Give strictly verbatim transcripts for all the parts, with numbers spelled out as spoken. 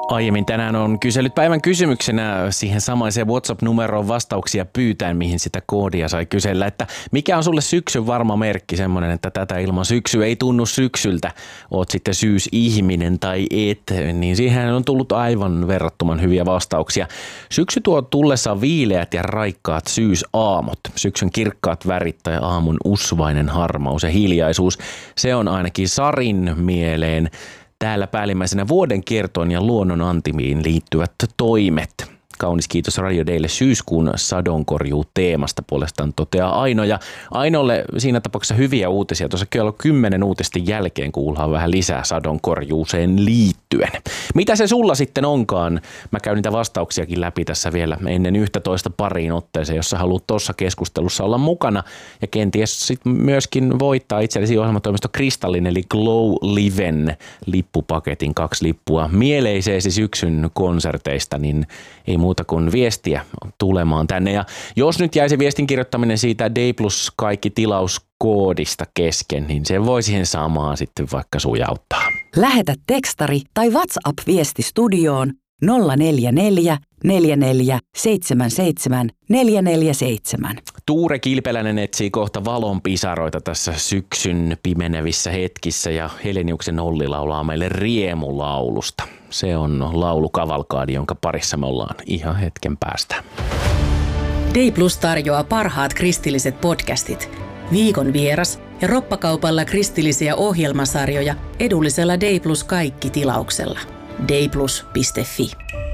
Aiemmin tänään on kysellyt päivän kysymyksenä siihen samaiseen WhatsApp-numeroon vastauksia pyytäen, mihin sitä koodia sai kysellä, että mikä on sulle syksyn varma merkki, semmoinen, että tätä ilman syksy ei tunnu syksyltä, oot sitten syysihminen tai et, niin siihen on tullut aivan verrattoman hyviä vastauksia. Syksy tuo tullessaan viileät ja raikkaat syysaamut, syksyn kirkkaat värit tai aamun usvainen harmaus ja hiljaisuus, se on ainakin Sarin mieleen. Täällä päällimmäisenä vuoden kiertoon ja luonnon antimiin liittyvät toimet. Kaunis kiitos Radio Daylle syyskuun sadonkorjuu teemasta puolestaan toteaa Aino. Ja Ainolle siinä tapauksessa hyviä uutisia. Tuossa kello kymmenen uutisten jälkeen kuullaan vähän lisää sadonkorjuuseen liittyen. Mitä se sulla sitten onkaan? Mä käyn niitä vastauksiakin läpi tässä vielä ennen yksitoista pariin otteeseen, jos sä haluat tuossa keskustelussa olla mukana. Ja kenties sitten myöskin voittaa itsellesi ohjelmatoimisto Kristallin eli Glow Liven lippupaketin kaksi lippua mieleiseesi syksyn konserteista, niin ei muuta kuin viestiä tulemaan tänne. Ja jos nyt jäisi viestin kirjoittaminen siitä Day Plus kaikki tilauskoodista kesken, niin se voi siihen samaan sitten vaikka sujauttaa. Lähetä tekstari tai WhatsApp-viesti studioon nolla neljä neljä neljä neljä seitsemän seitsemän neljä neljä seitsemän. Tuure Kilpeläinen etsii kohta valon pisaroita tässä syksyn pimenevissä hetkissä ja Heleniuksen Olli laulaa meille riemulaulusta. Se on laulukavalkaadi, jonka parissa me ollaan ihan hetken päästä. Day Plus tarjoaa parhaat kristilliset podcastit, viikon vieras ja roppakaupalla kristillisiä ohjelmasarjoja edullisella Day Plus kaikki tilauksella. dayplus piste fi.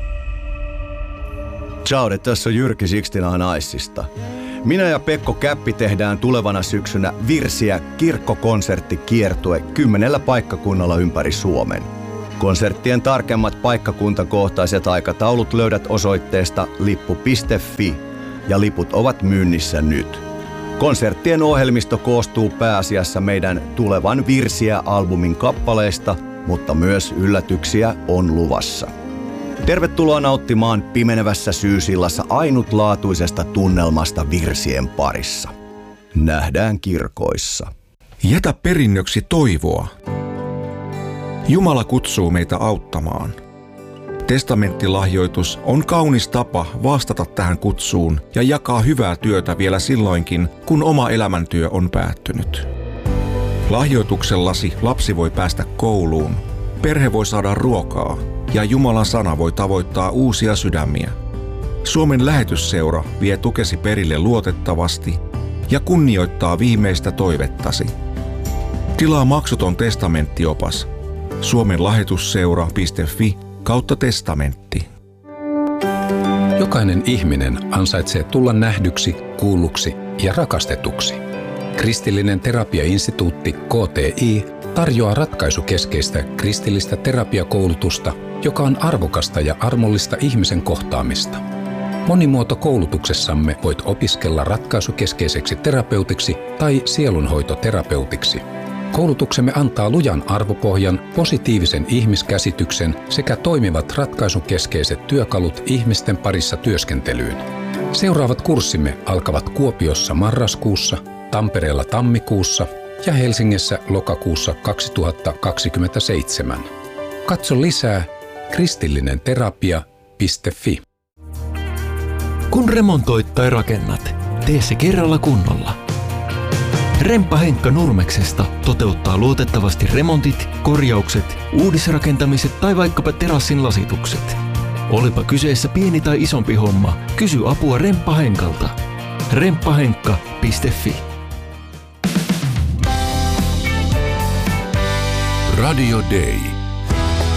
Ciao, tässä on Jyrki Sixtina Naissista. Minä ja Pekko Käppi tehdään tulevana syksynä Virsiä kirkkokonserttikiertue kymmenellä paikkakunnalla ympäri Suomen. Konserttien tarkemmat paikkakuntakohtaiset aikataulut löydät osoitteesta lippu piste fi ja liput ovat myynnissä nyt. Konserttien ohjelmisto koostuu pääasiassa meidän tulevan Virsiä-albumin kappaleista, mutta myös yllätyksiä on luvassa. Tervetuloa nauttimaan pimenevässä syysillassa ainutlaatuisesta tunnelmasta virsien parissa. Nähdään kirkoissa. Jätä perinnöksi toivoa. Jumala kutsuu meitä auttamaan. Testamenttilahjoitus on kaunis tapa vastata tähän kutsuun ja jakaa hyvää työtä vielä silloinkin, kun oma elämäntyö on päättynyt. Lahjoituksellasi lapsi voi päästä kouluun, perhe voi saada ruokaa ja Jumalan sana voi tavoittaa uusia sydämiä. Suomen lähetysseura vie tukesi perille luotettavasti ja kunnioittaa viimeistä toivettasi. Tilaa maksuton testamenttiopas suomen lahjoitusseura piste fi kautta testamentti. Jokainen ihminen ansaitsee tulla nähdyksi, kuulluksi ja rakastetuksi. Kristillinen terapiainstituutti K T I tarjoaa ratkaisukeskeistä kristillistä terapiakoulutusta, joka on arvokasta ja armollista ihmisen kohtaamista. Monimuotokoulutuksessamme voit opiskella ratkaisukeskeiseksi terapeutiksi tai sielunhoitoterapeutiksi. Koulutuksemme antaa lujan arvopohjan, positiivisen ihmiskäsityksen sekä toimivat ratkaisukeskeiset työkalut ihmisten parissa työskentelyyn. Seuraavat kurssimme alkavat Kuopiossa marraskuussa, Tampereella tammikuussa ja Helsingissä lokakuussa kaksituhattakaksikymmentäseitsemän. Katso lisää kristillinenterapia piste fi. Kun remontoit tai rakennat, tee se kerralla kunnolla. Remppa Henkka Nurmeksesta toteuttaa luotettavasti remontit, korjaukset, uudisrakentamiset tai vaikkapa terassin lasitukset. Olipa kyseessä pieni tai isompi homma, kysy apua Remppa Henkalta. remppahenkka piste fi. Radio Day.